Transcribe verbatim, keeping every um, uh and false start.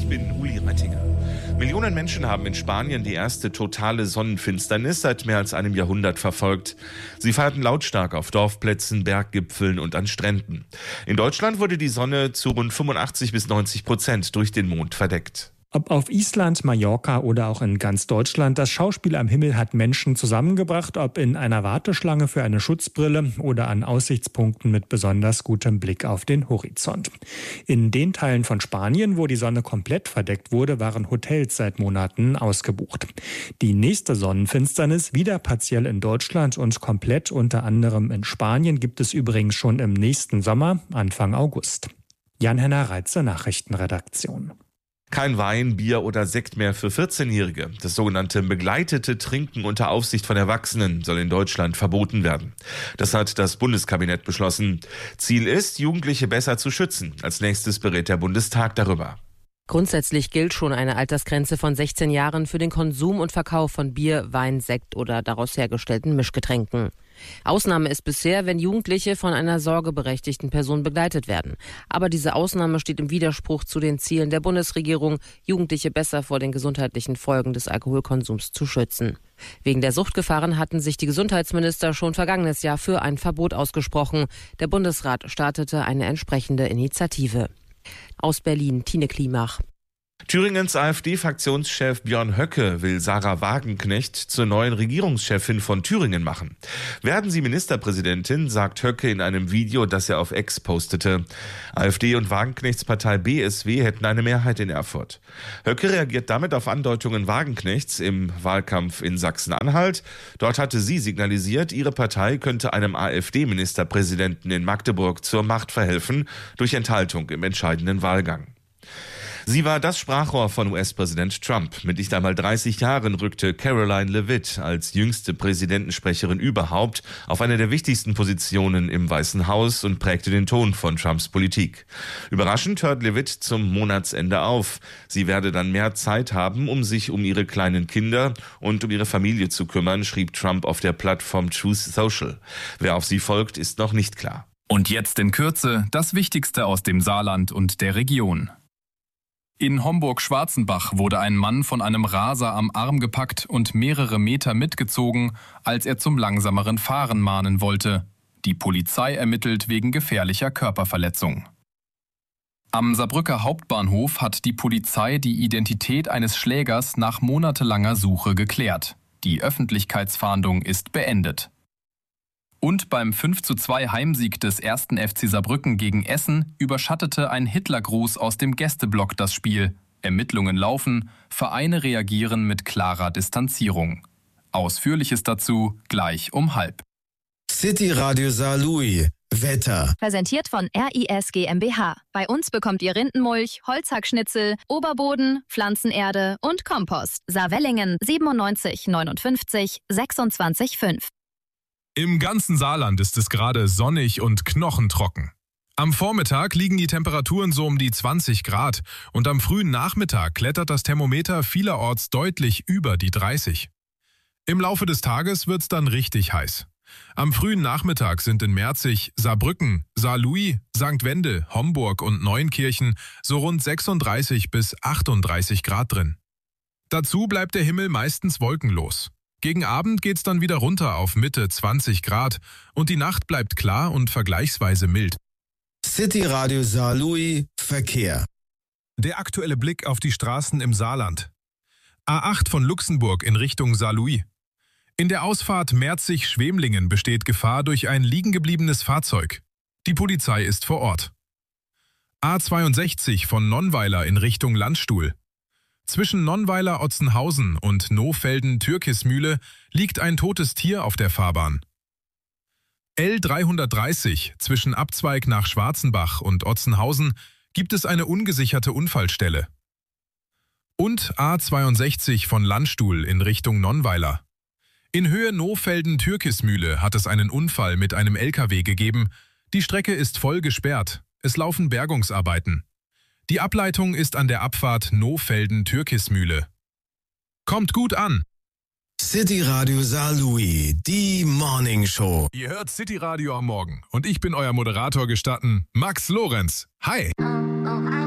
bin Uli Rettinger. Millionen Menschen haben in Spanien die erste totale Sonnenfinsternis seit mehr als einem Jahrhundert verfolgt. Sie feierten lautstark auf Dorfplätzen, Berggipfeln und an Stränden. In Deutschland wurde die Sonne zu rund fünfundachtzig bis neunzig Prozent durch den Mond verdeckt. Ob auf Island, Mallorca oder auch in ganz Deutschland, das Schauspiel am Himmel hat Menschen zusammengebracht, ob in einer Warteschlange für eine Schutzbrille oder an Aussichtspunkten mit besonders gutem Blick auf den Horizont. In den Teilen von Spanien, wo die Sonne komplett verdeckt wurde, waren Hotels seit Monaten ausgebucht. Die nächste Sonnenfinsternis, wieder partiell in Deutschland und komplett unter anderem in Spanien, gibt es übrigens schon im nächsten Sommer, Anfang August. Jan-Henner Reitze, Nachrichtenredaktion. Kein Wein, Bier oder Sekt mehr für vierzehnjährige. Das sogenannte begleitete Trinken unter Aufsicht von Erwachsenen soll in Deutschland verboten werden. Das hat das Bundeskabinett beschlossen. Ziel ist, Jugendliche besser zu schützen. Als nächstes berät der Bundestag darüber. Grundsätzlich gilt schon eine Altersgrenze von sechzehn Jahren für den Konsum und Verkauf von Bier, Wein, Sekt oder daraus hergestellten Mischgetränken. Ausnahme ist bisher, wenn Jugendliche von einer sorgeberechtigten Person begleitet werden. Aber diese Ausnahme steht im Widerspruch zu den Zielen der Bundesregierung, Jugendliche besser vor den gesundheitlichen Folgen des Alkoholkonsums zu schützen. Wegen der Suchtgefahren hatten sich die Gesundheitsminister schon vergangenes Jahr für ein Verbot ausgesprochen. Der Bundesrat startete eine entsprechende Initiative. Aus Berlin, Tine Klimach. Thüringens AfD-Fraktionschef Björn Höcke will Sarah Wagenknecht zur neuen Regierungschefin von Thüringen machen. Werden Sie Ministerpräsidentin, sagt Höcke in einem Video, das er auf X postete. AfD und Wagenknechts Partei B S W hätten eine Mehrheit in Erfurt. Höcke reagiert damit auf Andeutungen Wagenknechts im Wahlkampf in Sachsen-Anhalt. Dort hatte sie signalisiert, ihre Partei könnte einem AfD-Ministerpräsidenten in Magdeburg zur Macht verhelfen durch Enthaltung im entscheidenden Wahlgang. Sie war das Sprachrohr von U S-Präsident Trump. Mit nicht einmal dreißig Jahren rückte Caroline Leavitt als jüngste Präsidentensprecherin überhaupt auf eine der wichtigsten Positionen im Weißen Haus und prägte den Ton von Trumps Politik. Überraschend hört Leavitt zum Monatsende auf. Sie werde dann mehr Zeit haben, um sich um ihre kleinen Kinder und um ihre Familie zu kümmern, schrieb Trump auf der Plattform Truth Social. Wer auf sie folgt, ist noch nicht klar. Und jetzt in Kürze das Wichtigste aus dem Saarland und der Region. In Homburg-Schwarzenbach wurde ein Mann von einem Raser am Arm gepackt und mehrere Meter mitgezogen, als er zum langsameren Fahren mahnen wollte. Die Polizei ermittelt wegen gefährlicher Körperverletzung. Am Saarbrücker Hauptbahnhof hat die Polizei die Identität eines Schlägers nach monatelanger Suche geklärt. Die Öffentlichkeitsfahndung ist beendet. Und beim fünf zu zwei Heimsieg des ersten F C Saarbrücken gegen Essen überschattete ein Hitlergruß aus dem Gästeblock das Spiel. Ermittlungen laufen, Vereine reagieren mit klarer Distanzierung. Ausführliches dazu gleich um halb. City Radio Saarlouis. Wetter. Präsentiert von R I S GmbH. Bei uns bekommt ihr Rindenmulch, Holzhackschnitzel, Oberboden, Pflanzenerde und Kompost. Saarwellingen siebenundneunzig neunundfünfzig sechsundzwanzig fünf. Im ganzen Saarland ist es gerade sonnig und knochentrocken. Am Vormittag liegen die Temperaturen so um die zwanzig Grad und am frühen Nachmittag klettert das Thermometer vielerorts deutlich über die dreißig. Im Laufe des Tages wird's dann richtig heiß. Am frühen Nachmittag sind in Merzig, Saarbrücken, Saarlouis, Sankt Wende, Homburg und Neunkirchen so rund sechsunddreißig bis achtunddreißig Grad drin. Dazu bleibt der Himmel meistens wolkenlos. Gegen Abend geht's dann wieder runter auf Mitte zwanzig Grad und die Nacht bleibt klar und vergleichsweise mild. City Radio Saarlouis Verkehr. Der aktuelle Blick auf die Straßen im Saarland. A acht von Luxemburg in Richtung Saarlouis. In der Ausfahrt Merzig-Schwemlingen besteht Gefahr durch ein liegengebliebenes Fahrzeug. Die Polizei ist vor Ort. A zweiundsechzig von Nonnweiler in Richtung Landstuhl. Zwischen Nonnweiler-Otzenhausen und Nohfelden-Türkismühle liegt ein totes Tier auf der Fahrbahn. L dreihundertdreißig zwischen Abzweig nach Schwarzenbach und Otzenhausen gibt es eine ungesicherte Unfallstelle. Und A zweiundsechzig von Landstuhl in Richtung Nonnweiler. In Höhe Nohfelden-Türkismühle hat es einen Unfall mit einem L K W gegeben. Die Strecke ist voll gesperrt. Es laufen Bergungsarbeiten. Die Ableitung ist an der Abfahrt Nohfelden-Türkismühle. Kommt gut an! City Radio Saarlouis, die Morning Show. Ihr hört City Radio am Morgen und ich bin euer Moderator gestatten, Max Lorenz. Hi!